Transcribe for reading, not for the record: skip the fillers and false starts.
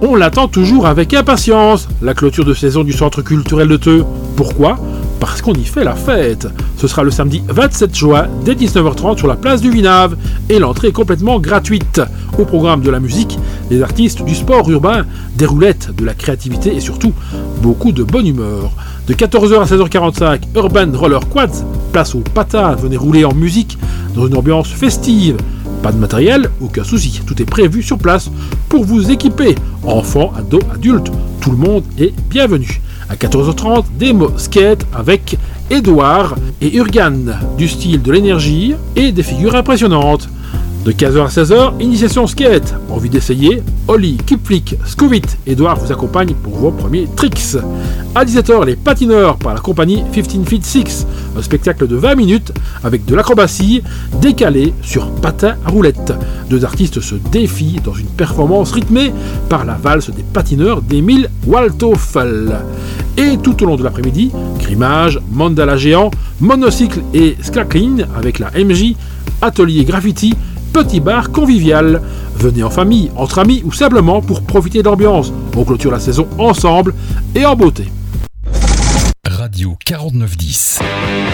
On l'attend toujours avec impatience, la clôture de saison du Centre culturel de Theux. Pourquoi ? Parce qu'on y fait la fête. Ce sera le samedi 27 juin dès 19h30 sur la place du Vinave et l'entrée est complètement gratuite. Au programme de la musique, des artistes du sport urbain, des roulettes, de la créativité et surtout beaucoup de bonne humeur. De 14h à 16h45, Urban Roller Quads, place aux patins, venez rouler en musique dans une ambiance festive. Pas de matériel, aucun souci, tout est prévu sur place pour vous équiper. Enfants, ados, adultes, tout le monde est bienvenu. À 14h30, démo skate avec Edouard et Urgan, du style de l'énergie et des figures impressionnantes. De 15h à 16h, initiation skate. Envie d'essayer ? Oli, Kipflick, Scovit, Edouard vous accompagne pour vos premiers tricks. À 17h, les patineurs par la compagnie 15 Feet 6. Un spectacle de 20 minutes avec de l'acrobatie décalée sur patin à roulettes. Deux artistes se défient dans une performance rythmée par la valse des patineurs d'Emile Waldteufel. Et tout au long de l'après-midi, grimage, mandala géant, monocycle et scrackling avec la MJ, atelier graffiti, petit bar convivial. Venez en famille, entre amis ou simplement pour profiter de l'ambiance. On clôture la saison ensemble et en beauté. Radio 4910.